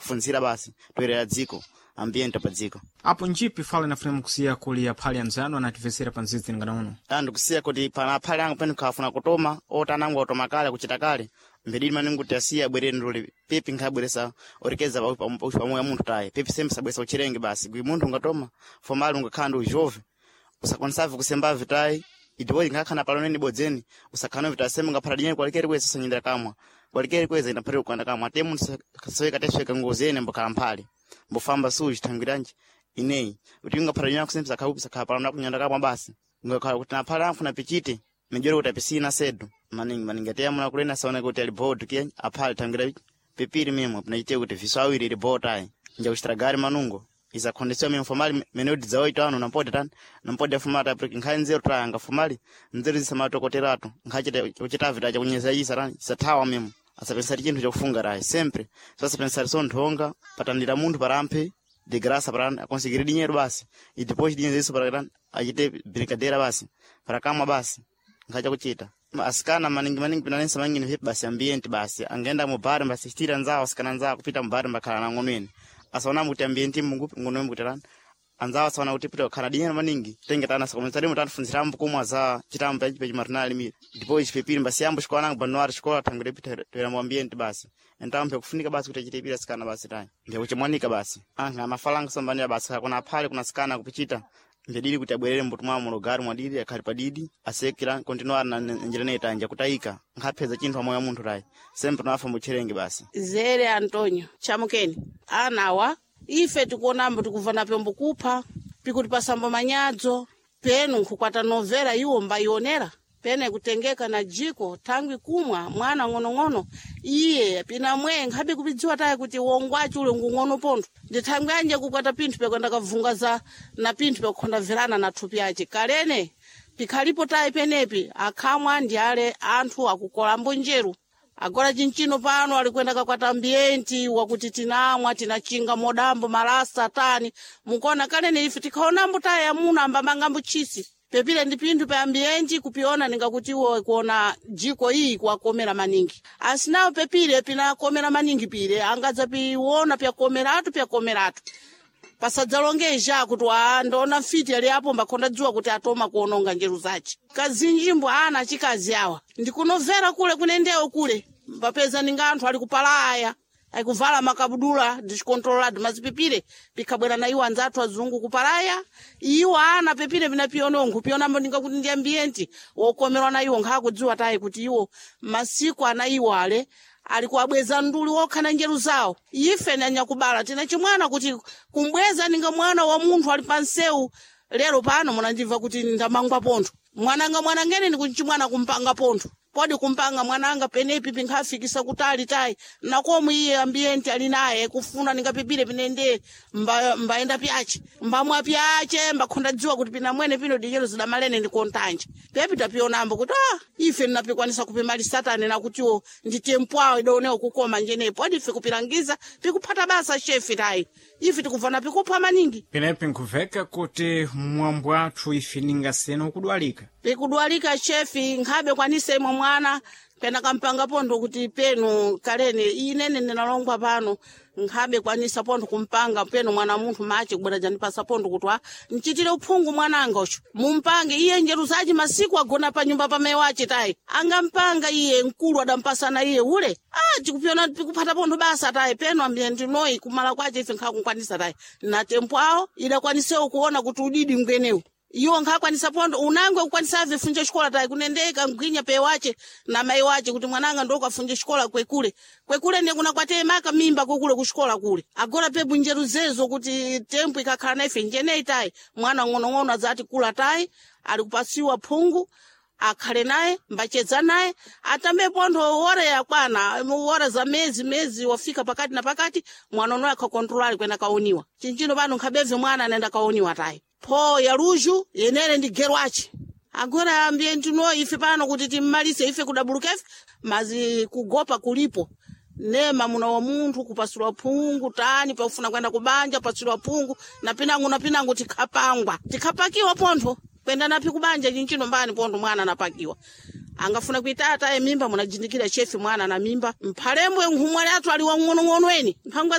kufunzira basi toerera dziko ambiente pa dziko apo njipi fala inafuna kusiya kuli aphali anzanu anativesera pa nzizi ngana uno ando kusiya kuti pana aphali angu pene kafuna kutoma otanangu otoma kale kuchita kale mbedili maningu tiasiya bwereni ndoli pepi nkhabweresa orekeza pamoya munthu tayi pepi sempre sabwesa uchirenge basi gwi munthu ungatoma fomali ungakhanda ujove usakwansavi kusembavi tayi idibodi ngakhana paloneni bodzeni usakhana vitasema ngaphata dinyeni kwalikeri kweza sanyindira kamwa kwalikeri kweza inaphatira kukwanda kamwa ate munthu kasoweka teshweka ngozeni mbokhala mphali mbofamba suji thangiranji ineyi kuti ungaphata dinyeni kusempisa khawupisa khapalona kunyanda kamwa basi ngakhala kuti naphali amfuna pichite mijoro kuti apisina sedu maningi ateya muna kulena saona kuti alibodu kiye aphali thangira pepiri mimo pinaite kuti visawiri libota ayi nja kustragari manungo isa kondisio mimo formali menudi za 8 ano nampode tan nampode fumata apriki nkhali nzeru tanga formali nzeru zisa matokoterato nkhachite uchitavita cha kunyeza isa rani satawa mimo asapensari chintu cha kufunga rai sempre so asapensari so nthonga patandira munthu parampe de graça para conseguir dinheiro basi e depois dinheiro isso para ajite brincadeira basi para kama basi ngacha kuchita asikana maningi pinanensa mangini vipi basi ambiente basi angenda mubare basi stira nzao asikana nzao kupita mubare mbakhala na ngonweni asaona muti ambiente mungu ngono mbuterana anzao asaona kuti pita kana dinheiro maningi tengetana sakometsari mutanfunzira mbukumwa za chitambo peji martinali mi depois pepiri basi yambo shikwana banwari shikola tangire pita tera mu ambiente basi entampe kufunika basi kuti chitepira sikana basi tayi ndio kuchimwanika basi anga mafalanga sombania basi kuna phale kuna sikana kupichita ndedili kuti abwerere mbutumwa mu lugari mwadidi akhali padidi asekira continuar na njira neta anja kutayika ngapheza chinthu amoyo munthu tayi sempre nafa muchirenge basi Zere Antonio chamukeni anawa ife tikuonambo tikuvana pembo kupha pikuti pasambo manyadzo penu nkukwata novela iwo mbayionera pene kutengeka na jiko tangwi kumwa mwana ngono iye pina mwe ngabe kupidziwa tayi kuti wongwachi ule ngung'ono pontho ndithangwi anje kukwata pinthu pekwenda kavunga za na pinthu pekukhonda verana na thupi yace kalene pikhalipo tayi penepi akhamwa ndi ale anthu akukola mbonjeru agora chinchino pano alikwenda kakwata ambienti wakuti tinamwa tinachinga modambo malasa tani mukona kalene ife tikhaonambo tayi amuna ambamangambo chisi pepile ndi pinthu pa ambienti kupiona ningakuti iwo kuona jiko iyi kwakomera maningi asinawo pepile pina komera maningi pile angadza piwona pya komeratu pasadzalongeja kuti ndona fiti ali apo mbakhonda dziwa kuti atoma kuononga njeru zace kazinjimbo ana chikazi awa ndikunovera kule kunendewo kule mbapeza ninga anthu ali kupalaya akuvala makabudula discontrolado mazipipire pikabwera na iwo anzathu azungu kupalaya iwo ana pepire vinapionongo pionambo ninga kuti ndi ambienti wokomerwa na iwo nkhakudziwa tayi kuti iwo masiku ana iwo ale alikuabweza nduli wokhana njeru zawo ife nanya kubala tina chimwana kuti kumbweza ninga mwana wa munthu ali pansewu lero pano munandimva kuti ndamangwa pontho mwana ngene ndi kuti chimwana kumpanga pontho podi kumpanga mwananga penepi pinkhafikisa kutali tayi nakomwe iye ambienti ali naye kufuna ningapipire pinende mbaenda pyace mbamwa pyace mbakhonda dziwa kuti pina mwene pino dijero zidamalene ndi kontanje pepi tapionambo kuti ife ninapikwanisa kupimali satani nakutiwo ndi tempwawo idonewo kukoma njenepo adi ife kupilangiza pikuphata basa chefi tayi ife tikuvana pikupha maningi penepi nkuveka kuti mwambo athu ife ningasena ukudwalika pikudwalika chefi nkhabe kwanise imwe mwana pena kampanga pontho kuti penu kalene inene ninalongwa pano nkhabe kwanisa pontho kumpanga penu mwana munthu mache kubwera janipasa pontho kuti nchitire uphungu mwananga ucho mumpange iye njeru zace masiku agona pa nyumba pamayi wace tayi angampanga iye mkulu adampasana iye ule chikupiona pikuphata pontho basa tayi penu ambienti noyi kumala kwace ife nkhakunkwanisa tayi na tempo awo idakwaniseo kuona kuti udidi mgwenewu iwo nkhakwanisa pontho unangwe kukwanisa ave funje xikola tayi kunendeka mgwinya pe wace na mayi wace kuti mwananga ndo kafunje xikola kwekule ne kuna kwateye maka mimba kwekule kuxikola kule agora pebu njeru zezo kuti tempo ikakhala na ife njeneyi tayi mwana ng'onong'ono adzati kula tayi ali kupasiwa phungu akhale naye mbacheza naye atambe pontho hora yakwana hora za mezi wafika pakati na pakati mwana unoyo akhakontrolali kwenda kaoniwa chinchino pano nkhabeve mwana anaenda kaoniwa tayi po ya luju yenere ndi gerwachi agora ambienti no ife pano kuti timmalise ife kudabulukefe mazi kugopa kulipo nema muna wa munthu kupasirwa phungu tani paufuna kwenda kubanja pasirwa phungu na pinango tikhapakiwa pontho kwenda napi kubanja chinchino mbani pontho mwana anapakiwa angafuna kuitata mimba munajindikira chefi mwana na mimba mphalembwe nkhumwali athu ali wang'onong'onweni mphangwa